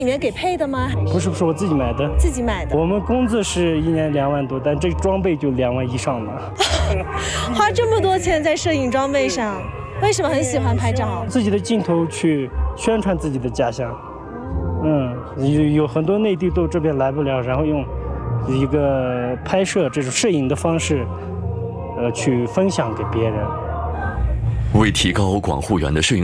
里面给配的吗？ 不是我自己买的。 自己买的。 我们工资是1年2万多，但这装备就2万以上了。 花这么多钱在摄影装备上，为什么很喜欢拍照？ 自己的镜头去宣传自己的家乡。有很多内地都这边来不了，然后用一个拍摄这种摄影的方式，去分享给别人。 为提高广护园的摄影